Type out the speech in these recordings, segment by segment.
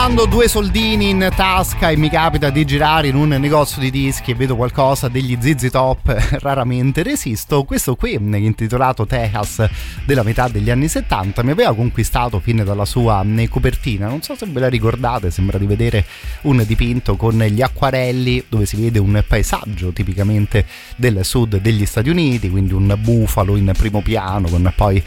Quando due soldini in tasca e mi capita di girare in un negozio di dischi e vedo qualcosa degli ZZ Top, raramente resisto. Questo qui, intitolato Texas, della metà degli anni 70, mi aveva conquistato fin dalla sua copertina. Non so se ve la ricordate, sembra di vedere un dipinto con gli acquarelli dove si vede un paesaggio tipicamente del sud degli Stati Uniti, quindi un bufalo in primo piano con poi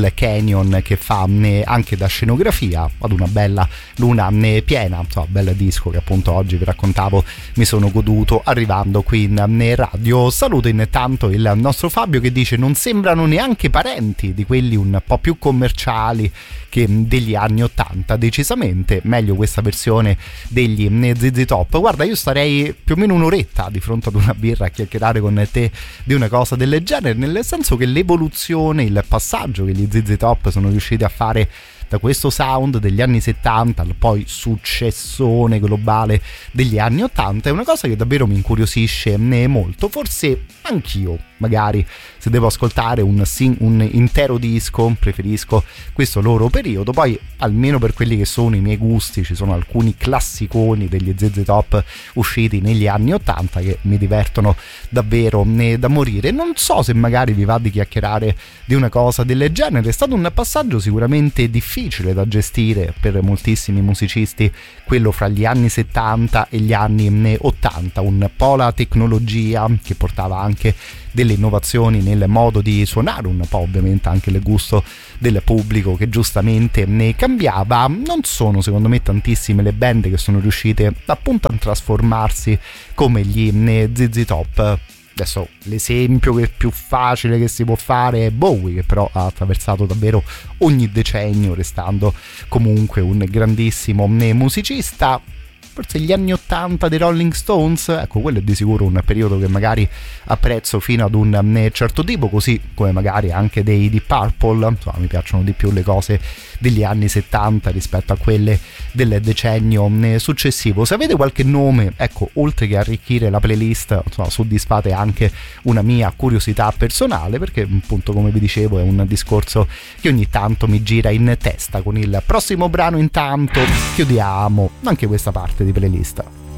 il canyon che fa anche da scenografia ad una bella luna piena. Insomma, bel disco che appunto oggi vi raccontavo mi sono goduto arrivando qui in radio. Saluto intanto il nostro Fabio che dice: non sembrano neanche parenti di quelli un po' più commerciali che degli anni 80, decisamente meglio questa versione degli ZZ Top. Guarda, io starei più o meno un'oretta di fronte ad una birra a chiacchierare con te di una cosa del genere, nel senso che l'evoluzione, il passaggio che gli ZZ Top sono riusciti a fare da questo sound degli anni 70 al poi successone globale degli anni 80 è una cosa che davvero mi incuriosisce molto. Forse anch'io, magari, se devo ascoltare un intero disco, preferisco questo loro periodo. Poi, almeno per quelli che sono i miei gusti, ci sono alcuni classiconi degli ZZ Top usciti negli anni 80 che mi divertono davvero da morire. Non so se magari vi va di chiacchierare di una cosa del genere. È stato un passaggio sicuramente difficile da gestire per moltissimi musicisti, quello fra gli anni 70 e gli anni 80, un po' la tecnologia che portava anche delle innovazioni nel modo di suonare, un po' ovviamente anche il gusto del pubblico che giustamente ne cambiava. Non sono secondo me tantissime le band che sono riuscite appunto a trasformarsi come gli ZZ Top. Adesso l'esempio che è più facile che si può fare è Bowie, che però ha attraversato davvero ogni decennio restando comunque un grandissimo musicista. Forse gli anni 80 dei Rolling Stones, ecco, quello è di sicuro un periodo che magari apprezzo fino ad un certo tipo, così come magari anche dei Deep Purple. Insomma, mi piacciono di più le cose degli anni 70 rispetto a quelle del decennio successivo. Se avete qualche nome, ecco, oltre che arricchire la playlist, insomma, soddisfate anche una mia curiosità personale, perché appunto, come vi dicevo, è un discorso che ogni tanto mi gira in testa. Con il prossimo brano intanto chiudiamo anche questa parte di playlist.